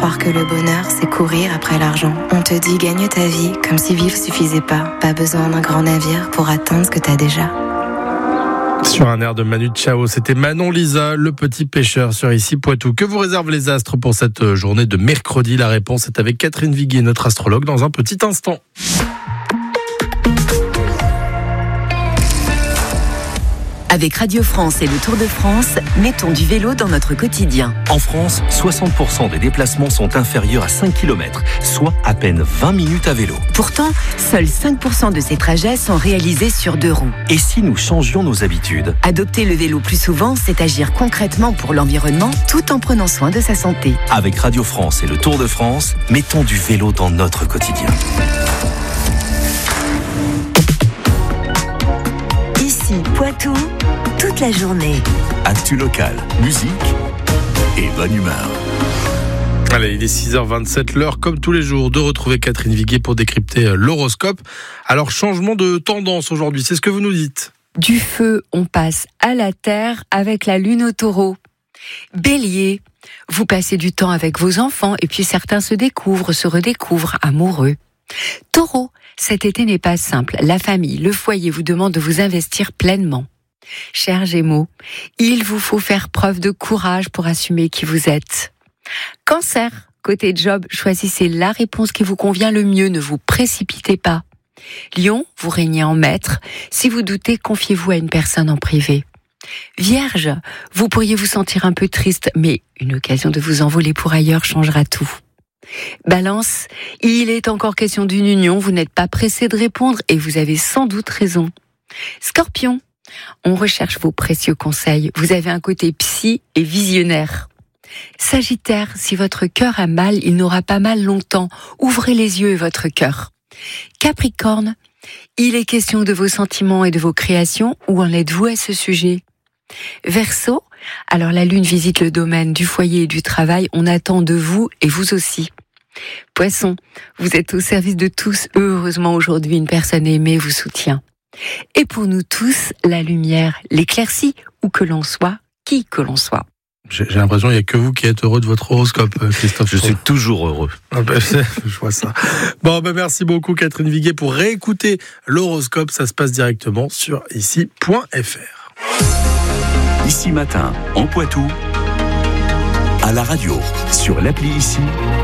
croire que le bonheur, c'est courir après l'argent. On te dit gagne ta vie, comme si vivre suffisait pas. Pas besoin d'un grand navire pour atteindre ce que t'as déjà. Sur un air de Manu Chao, c'était Manon Lisa, le petit pêcheur sur Ici Poitou. Que vous réservent les astres pour cette journée de mercredi? La réponse est avec Catherine Viguier, notre astrologue, dans un petit instant. Avec Radio France et le Tour de France, mettons du vélo dans notre quotidien. En France, 60% des déplacements sont inférieurs à 5 km, soit à peine 20 minutes à vélo. Pourtant, seuls 5% de ces trajets sont réalisés sur 2 roues. Et si nous changions nos habitudes? Adopter le vélo plus souvent, c'est agir concrètement pour l'environnement tout en prenant soin de sa santé. Avec Radio France et le Tour de France, mettons du vélo dans notre quotidien. Ici, Poitou, toute la journée. Actu locale, musique et bonne humeur. Allez, il est 6h27, l'heure comme tous les jours de retrouver Catherine Viguier pour décrypter l'horoscope. Alors, changement de tendance aujourd'hui, c'est ce que vous nous dites. Du feu, on passe à la terre avec la lune au taureau. Bélier, vous passez du temps avec vos enfants et puis certains se redécouvrent amoureux. Taureau, cet été n'est pas simple. La famille, le foyer vous demandent de vous investir pleinement. Chers Gémeaux, il vous faut faire preuve de courage pour assumer qui vous êtes. Cancer, côté job, choisissez la réponse qui vous convient le mieux, ne vous précipitez pas. Lion, vous régnez en maître. Si vous doutez, confiez-vous à une personne en privé. Vierge, vous pourriez vous sentir un peu triste, mais une occasion de vous envoler pour ailleurs changera tout. Balance, il est encore question d'une union, vous n'êtes pas pressé de répondre et vous avez sans doute raison. Scorpion, on recherche vos précieux conseils, vous avez un côté psy et visionnaire. Sagittaire, si votre cœur a mal, il n'aura pas mal longtemps, ouvrez les yeux et votre cœur. Capricorne, il est question de vos sentiments et de vos créations, où en êtes-vous à ce sujet? Verseau, alors la lune visite le domaine du foyer et du travail, on attend de vous et vous aussi. Poisson, vous êtes au service de tous, heureusement aujourd'hui une personne aimée vous soutient. Et pour nous tous, la lumière, l'éclaircie, où que l'on soit, qui que l'on soit. J'ai l'impression qu'il n'y a que vous qui êtes heureux de votre horoscope, Christophe. Je suis toujours heureux. Je vois ça. Bon, merci beaucoup Catherine Viguier. Pour réécouter l'horoscope, ça se passe directement sur ici.fr. Ici matin, en Poitou, à la radio, sur l'appli Ici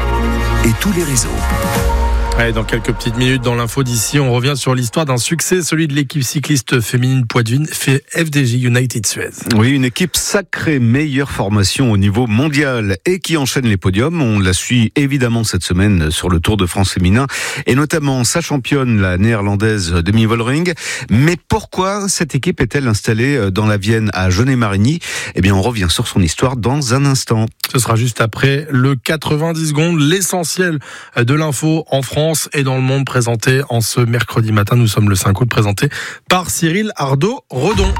et tous les réseaux. Allez, dans quelques petites minutes, dans l'info d'ici, on revient sur l'histoire d'un succès, celui de l'équipe cycliste féminine Poitvine, FDJ United Suez. Oui, une équipe sacrée, meilleure formation au niveau mondial et qui enchaîne les podiums. On la suit évidemment cette semaine sur le Tour de France féminin et notamment sa championne, la néerlandaise Demi Vollering. Mais pourquoi cette équipe est-elle installée dans la Vienne à Genet-Marigny? Eh bien, on revient sur son histoire dans un instant. Ce sera juste après le 90 secondes, l'essentiel de l'info en France et dans le monde, présenté en ce mercredi matin. Nous sommes le 5 août, présenté par Cyril Ardo-Redon.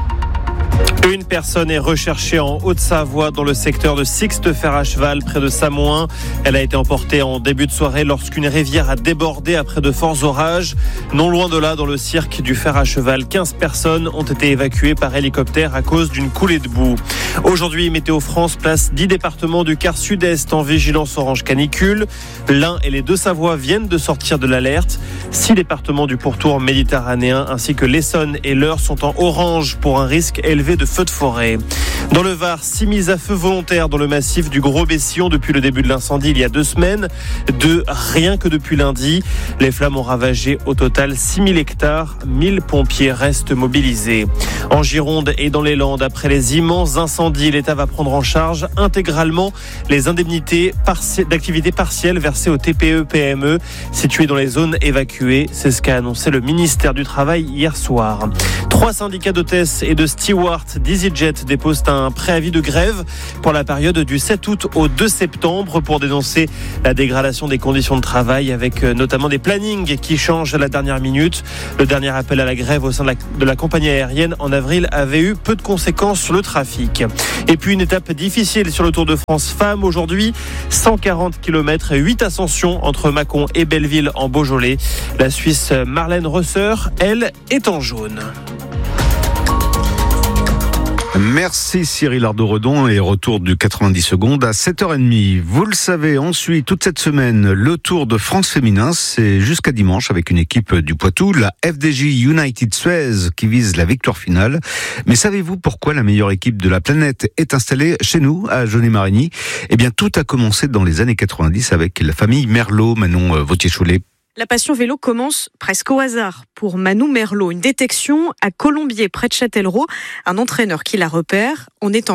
Une personne est recherchée en Haute-Savoie dans le secteur de Sixte-Fer à cheval près de Samoin. Elle a été emportée en début de soirée lorsqu'une rivière a débordé après de forts orages. Non loin de là, dans le cirque du fer à cheval, 15 personnes ont été évacuées par hélicoptère à cause d'une coulée de boue. Aujourd'hui, Météo France place 10 départements du quart sud-est en vigilance orange canicule. L'Ain et les Deux-Savoies viennent de sortir de l'alerte. 6 départements du pourtour méditerranéen ainsi que l'Essonne et l'Eure sont en orange pour un risque élevé de feux de forêt. Dans le Var, 6 mises à feu volontaires dans le massif du Gros-Bessillon depuis le début de l'incendie il y a 2 semaines. 2 rien que depuis lundi. Les flammes ont ravagé au total 6000 hectares. 1000 pompiers restent mobilisés. En Gironde et dans les Landes, après les immenses incendies, l'État va prendre en charge intégralement les indemnités d'activité partielle versées aux TPE-PME situées dans les zones évacuées. C'est ce qu'a annoncé le ministère du Travail hier soir. 3 syndicats d'hôtesses et de stewards d'EasyJet déposent un préavis de grève pour la période du 7 août au 2 septembre pour dénoncer la dégradation des conditions de travail avec notamment des plannings qui changent à la dernière minute. Le dernier appel à la grève au sein de la compagnie aérienne en avril avait eu peu de conséquences sur le trafic. Et puis une étape difficile sur le Tour de France Femmes aujourd'hui, 140 km et 8 ascensions entre Mâcon et Belleville en Beaujolais. La Suisse Marlène Rösser, elle, est en jaune. Merci Cyril Ardo-Redon et retour du 90 secondes à 7h30. Vous le savez, on suit toute cette semaine le Tour de France féminin. C'est jusqu'à dimanche avec une équipe du Poitou, la FDJ United Suez, qui vise la victoire finale. Mais savez-vous pourquoi la meilleure équipe de la planète est installée chez nous, à Jaunet-Marigny ? Eh bien, tout a commencé dans les années 90 avec la famille Merlot, Manon Vautier-Cholet. La passion vélo commence presque au hasard pour Manou Merlot. Une détection à Colombier, près de Châtellerault. Un entraîneur qui la repère. On est en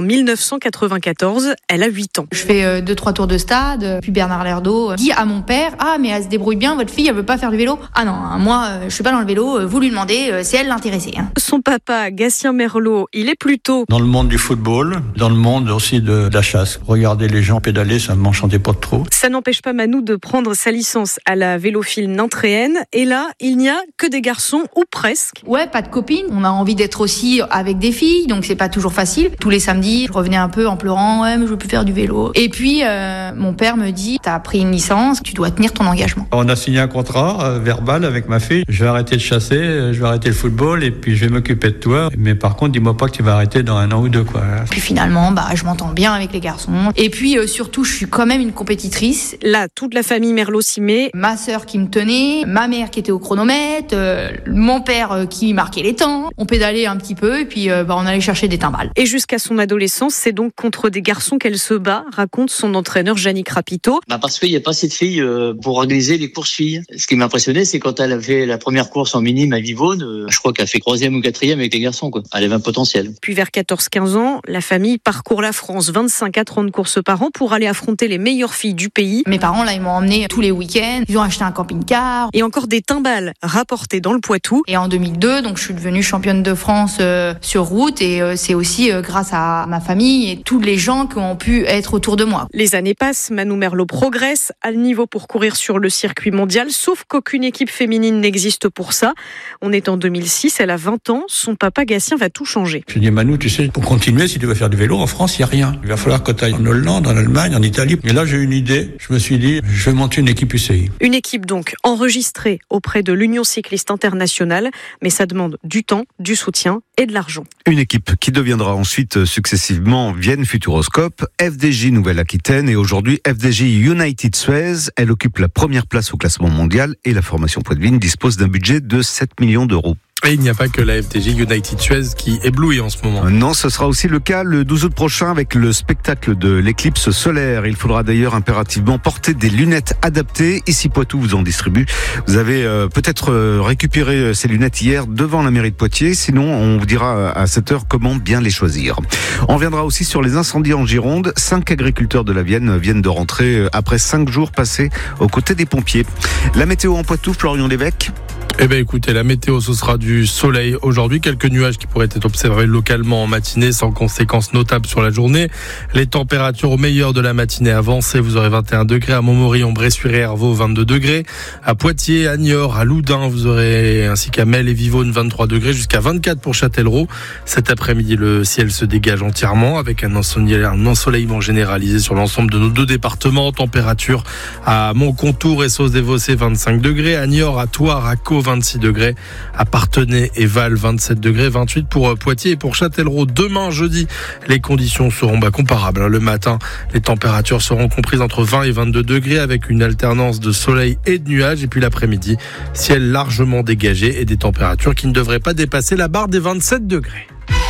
1994. Elle a 8 ans. Je fais 2-3 tours de stade. Puis Bernard Lerdo dit à mon père: ah, mais elle se débrouille bien, votre fille, elle veut pas faire du vélo. Ah non, moi, je suis pas dans le vélo. Vous lui demandez, c'est elle l'intéressée. Son papa, Gatien Merlot, il est plutôt dans le monde du football, dans le monde aussi de la chasse. Regarder les gens pédaler, ça ne m'enchantait pas trop. Ça n'empêche pas Manou de prendre sa licence à la Vélophile Nantréenne. Et là, il n'y a que des garçons, ou presque. Ouais, pas de copines. On a envie d'être aussi avec des filles, donc c'est pas toujours facile. Tous les samedis, je revenais un peu en pleurant: ouais, mais je veux plus faire du vélo. Et puis, mon père me dit: t'as pris une licence, tu dois tenir ton engagement. On a signé un contrat verbal avec ma fille. Je vais arrêter de chasser, je vais arrêter le football et puis je vais m'occuper de toi. Mais par contre, dis-moi pas que tu vas arrêter dans 1 an ou 2, quoi. Puis finalement, je m'entends bien avec les garçons. Et puis, surtout, je suis quand même une compétitrice. Là, toute la famille Merlot s'y met. Ma sœur qui me tenait, ma mère qui était au chronomètre, mon père qui marquait les temps. On pédalait un petit peu et puis on allait chercher des timbales. Et jusqu'à son adolescence, c'est donc contre des garçons qu'elle se bat, raconte son entraîneur Yannick Rapito. Parce qu'il n'y a pas assez de filles pour organiser les courses filles. Ce qui m'impressionnait, c'est quand elle a fait la première course en minime à Vivonne, je crois qu'elle a fait 3e ou 4e avec les garçons, quoi. Elle avait un potentiel. Puis vers 14-15 ans, la famille parcourt la France, 25 à 30 courses par an pour aller affronter les meilleures filles du pays. Mes parents, là, ils m'ont emmené tous les week-ends. Ils ont acheté un camping-car. Et encore des timbales rapportées dans le Poitou. Et en 2002, donc je suis devenue championne de France sur route et c'est aussi grâce à ma famille et tous les gens qui ont pu être autour de moi. Les années passent, Manou Merlot progresse à le niveau pour courir sur le circuit mondial, sauf qu'aucune équipe féminine n'existe pour ça. On est en 2006, elle a 20 ans, son papa Gatien va tout changer. Je dis: Manou, tu sais, pour continuer, si tu veux faire du vélo, en France, il n'y a rien. Il va falloir que tu ailles en Hollande, en Allemagne, en Italie. Et là, j'ai eu une idée. Je me suis dit, je vais monter une équipe UCI. Une équipe donc enregistrée auprès de l'Union cycliste internationale, mais ça demande du temps, du soutien et de l'argent. Une équipe qui deviendra ensuite successivement Vienne Futuroscope, FDJ Nouvelle-Aquitaine et aujourd'hui FDJ United Suez. Elle occupe la première place au classement mondial et la formation Poitvine dispose d'un budget de 7 millions d'euros. Et il n'y a pas que la FDJ United Suez qui éblouit en ce moment. Non, ce sera aussi le cas le 12 août prochain avec le spectacle de l'éclipse solaire. Il faudra d'ailleurs impérativement porter des lunettes adaptées. Ici Poitou vous en distribue. Vous avez peut-être récupéré ces lunettes hier devant la mairie de Poitiers. Sinon, on vous dira à 7h comment bien les choisir. On reviendra aussi sur les incendies en Gironde. 5 agriculteurs de la Vienne viennent de rentrer après 5 jours passés aux côtés des pompiers. La météo en Poitou, Florian Lévesque. Eh bien écoutez, la météo, ce sera du soleil aujourd'hui. Quelques nuages qui pourraient être observés localement en matinée sans conséquences notables sur la journée. Les températures au meilleur de la matinée avancées. Vous aurez 21 degrés à Montmorillon, Bressuire et Hervaux, 22 degrés. À Poitiers, à Niort, à Loudun, vous aurez ainsi qu'à Mel et Vivonne, 23 degrés jusqu'à 24 pour Châtellerault. Cet après-midi, le ciel se dégage entièrement avec un ensoleillement généralisé sur l'ensemble de nos 2 départements. Température à Montcontour et Sauce-des-Vossés, 25 degrés. À Niort, à Thouars, à Caux, 26 degrés, à Parthenay et Val 27 degrés, 28 pour Poitiers et pour Châtellerault. Demain jeudi, les conditions seront comparables. Le matin, les températures seront comprises entre 20 et 22 degrés avec une alternance de soleil et de nuages. Et puis l'après-midi, ciel largement dégagé et des températures qui ne devraient pas dépasser la barre des 27 degrés.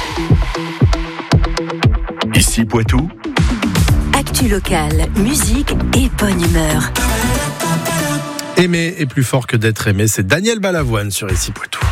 Ici Poitou. Actu locale, musique et bonne humeur. Aimer est plus fort que d'être aimé, c'est Daniel Balavoine sur Ici Poitou.